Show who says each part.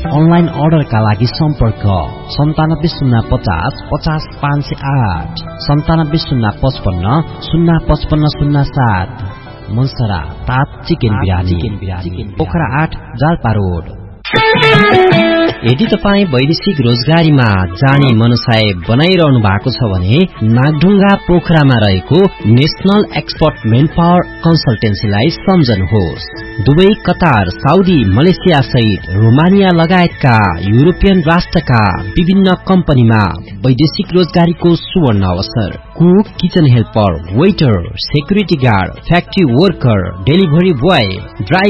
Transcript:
Speaker 1: Online अर्डरका लागि सम्पर्क 975050 50508 975055 मनसरा ताप चिकन बिरानी पोखरा 8 जाल्पा रोड। यदि तपाईँ वैदेशिक रोजगारीमा जाने मनसाय बनाइरहनु भएको छ भने नागढुङ्गा पोखरामा रहेको national expert main power कन्सल्टेन्सीलाई सम्झनुहोस्। Dubai, Qatar, Saudi, Malaysia सहित रोमानिया लगायतका युरोपियन राष्ट्रका विभिन्न कम्पनीमा वैदेशिक रोजगारीको सुवर्ण अवसर। Cook, kitchen helper, waiter, security guard, factory worker, delivery boy, driver